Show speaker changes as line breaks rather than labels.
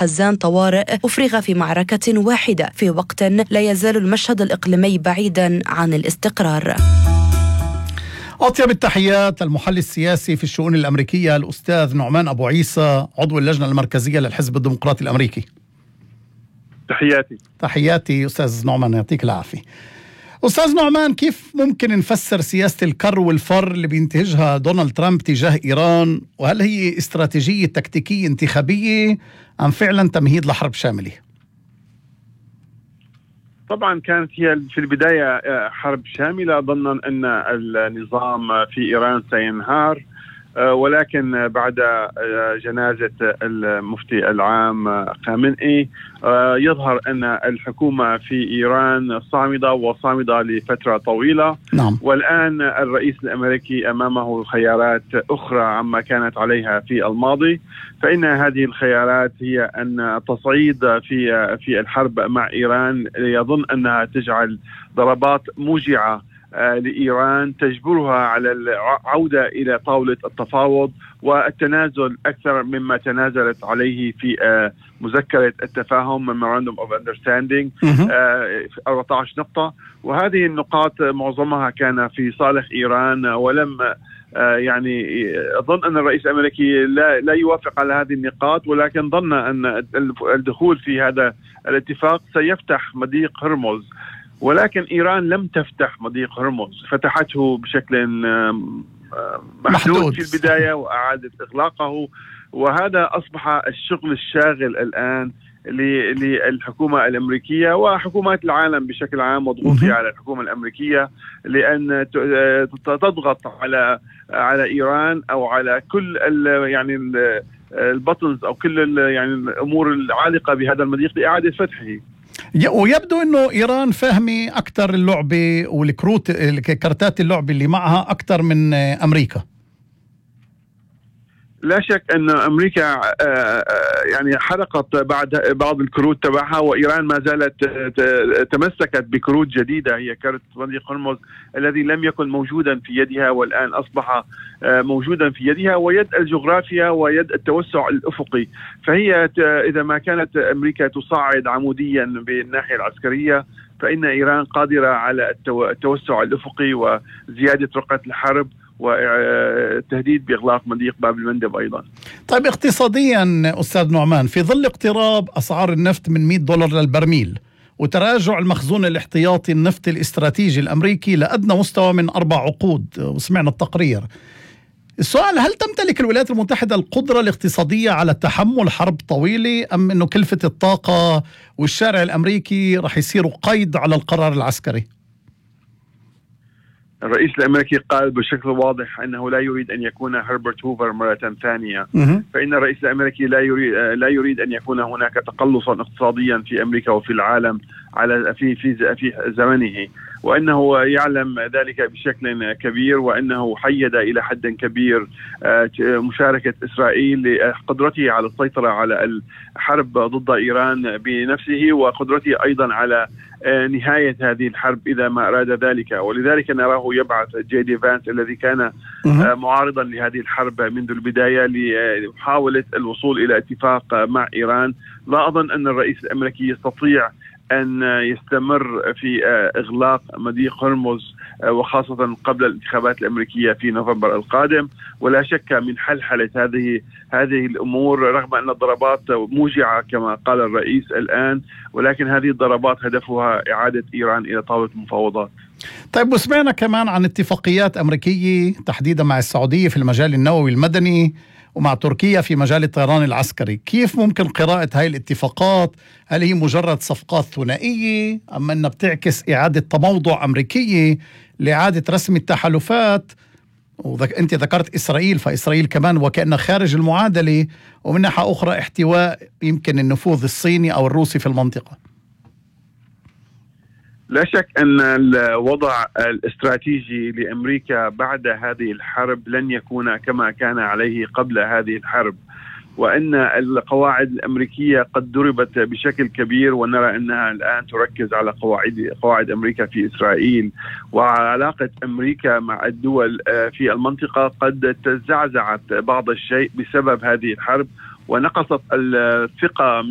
خزان طوارئ أفرغ في معركة واحدة في وقت لا يزال المشهد الإقليمي بعيدا عن الاستقرار.
أطيب التحيات للمحلل السياسي في الشؤون الأمريكية الأستاذ نعمان أبو عيسى، عضو اللجنة المركزية للحزب الديمقراطي الأمريكي. تحياتي أستاذ نعمان، يعطيك العافية. أستاذ نعمان، كيف ممكن نفسر سياسة الكر والفر اللي بينتهجها دونالد ترامب تجاه إيران؟ وهل هي استراتيجية تكتيكية انتخابية أم فعلا تمهيد لحرب شاملة؟
طبعا كانت هي في البداية حرب شاملة، ظنا أن النظام في إيران سينهار، ولكن بعد جنازة المفتي العام خامنئي يظهر أن الحكومة في إيران صامدة وصامدة لفترة طويلة.
نعم.
والآن الرئيس الأمريكي أمامه خيارات أخرى عما كانت عليها في الماضي، فإن هذه الخيارات هي أن تصعيد في الحرب مع إيران، يظن أنها تجعل ضربات موجعة لإيران تجبرها على العودة إلى طاولة التفاوض والتنازل أكثر مما تنازلت عليه في مذكرة التفاهم Memorandum of Understanding 14 نقطة. وهذه النقاط معظمها كان في صالح إيران، ولم يعني أظن أن الرئيس الأمريكي لا يوافق على هذه النقاط، ولكن ظن أن الدخول في هذا الاتفاق سيفتح مضيق هرمز، ولكن إيران لم تفتح مضيق هرمز، فتحته بشكل محدود في البداية وأعادت إغلاقه. وهذا أصبح الشغل الشاغل الآن للحكومة الأمريكية وحكومات العالم بشكل عام، وضغوطها على الحكومة الأمريكية لأن تضغط على إيران أو على كل يعني البطنز أو كل يعني الأمور العالقة بهذا المضيق لإعادة فتحه.
ويبدو أنه إيران فاهمة أكثر اللعبة والكارتات اللعبة اللي معها أكثر من أمريكا.
لا شك أن أمريكا يعني حرقت بعض الكروت تبعها، وإيران ما زالت تمسكت بكروت جديدة، هي كارت مضيق هرمز الذي لم يكن موجودا في يدها والآن أصبح موجودا في يدها، ويد الجغرافيا ويد التوسع الأفقي. فهي إذا ما كانت أمريكا تصعد عموديا بالناحية العسكرية، فإن إيران قادرة على التوسع الأفقي وزيادة رقعة الحرب والتهديد بإغلاق مضيق باب المندب أيضا.
طيب، اقتصاديا أستاذ نعمان، في ظل اقتراب أسعار النفط من $100 للبرميل وتراجع المخزون الاحتياطي النفط الاستراتيجي الأمريكي لأدنى مستوى من 4 عقود، وسمعنا التقرير، السؤال: هل تمتلك الولايات المتحدة القدرة الاقتصادية على تحمل حرب طويلة، أم أنه كلفة الطاقة والشارع الأمريكي رح يصيروا قيد على القرار العسكري؟
الرئيس الأمريكي قال بشكل واضح أنه لا يريد أن يكون هربرت هوفر مرة ثانية. فإن الرئيس الأمريكي لا يريد أن يكون هناك تقلصا اقتصاديا في أمريكا وفي العالم على في زمنه، وأنه يعلم ذلك بشكل كبير، وأنه حيد إلى حد كبير مشاركة إسرائيل لقدرته على السيطرة على الحرب ضد إيران بنفسه، وقدرته أيضا على نهاية هذه الحرب إذا ما أراد ذلك. ولذلك نراه يبعث جي دي فانس الذي كان معارضا لهذه الحرب منذ البداية لمحاولة الوصول إلى اتفاق مع إيران. لا أظن أن الرئيس الأمريكي يستطيع أن يستمر في إغلاق مضيق هرمز، وخاصة قبل الانتخابات الأمريكية في نوفمبر القادم. ولا شك من حلحلة هذه الأمور، رغم أن الضربات موجعة كما قال الرئيس الآن، ولكن هذه الضربات هدفها إعادة إيران إلى طاولة المفاوضات.
طيب، وسمعنا كمان عن اتفاقيات أمريكية تحديدا مع السعودية في المجال النووي المدني ومع تركيا في مجال الطيران العسكري. كيف ممكن قراءة هاي الاتفاقات؟ هل هي مجرد صفقات ثنائية أم أنها بتعكس إعادة تموضع أمريكية لإعادة رسم التحالفات؟ أنت ذكرت إسرائيل، فإسرائيل كمان وكأنها خارج المعادلة، ومن ناحية أخرى احتواء يمكن النفوذ الصيني أو الروسي في المنطقة.
لا شك أن الوضع الاستراتيجي لأمريكا بعد هذه الحرب لن يكون كما كان عليه قبل هذه الحرب، وأن القواعد الأمريكية قد ضربت بشكل كبير، ونرى أنها الآن تركز على قواعد أمريكا في إسرائيل، وعلاقة أمريكا مع الدول في المنطقة قد تزعزعت بعض الشيء بسبب هذه الحرب، ونقصت الثقة